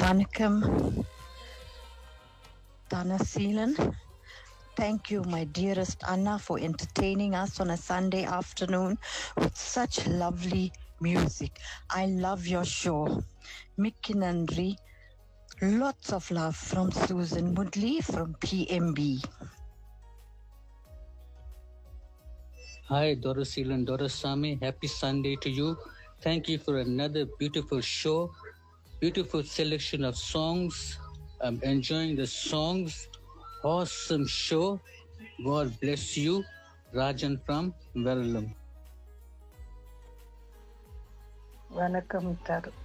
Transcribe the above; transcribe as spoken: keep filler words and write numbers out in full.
Vanakkam, Thanaseelan. Thank you, my dearest Anna, for entertaining us on a Sunday afternoon with such lovely music. I love your show. Mikki Nandri. Lots of love from Susan Woodley from P M B. Hi, Dorasil and Dorasamy. Happy Sunday to you. Thank you for another beautiful show, beautiful selection of songs. I'm enjoying the songs. Awesome show. God bless you. Rajan from Veralam. Vanakkam, Taru.